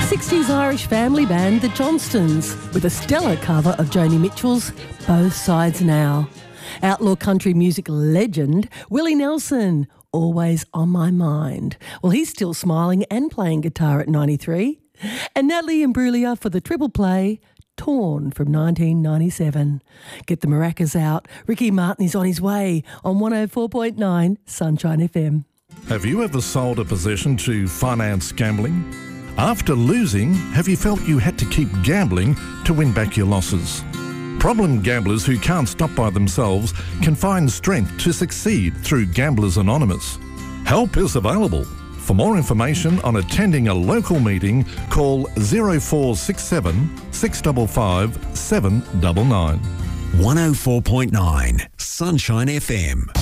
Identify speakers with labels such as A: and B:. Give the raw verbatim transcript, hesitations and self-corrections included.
A: sixties Irish family band The Johnstons with a stellar cover of Joni Mitchell's Both Sides Now. Outlaw country music legend Willie Nelson, Always on My Mind. Well, he's still smiling and playing guitar at ninety-three. And Natalie Imbruglia for the triple play, Torn from nineteen ninety-seven. Get the maracas out. Ricky Martin is on his way on one oh four point nine Sunshine F M.
B: Have you ever sold a possession to finance gambling? After losing, have you felt you had to keep gambling to win back your losses? Problem gamblers who can't stop by themselves can find strength to succeed through Gamblers Anonymous. Help is available. For more information on attending a local meeting, call zero four six seven, six five five, seven nine nine.
C: one oh four point nine Sunshine F M.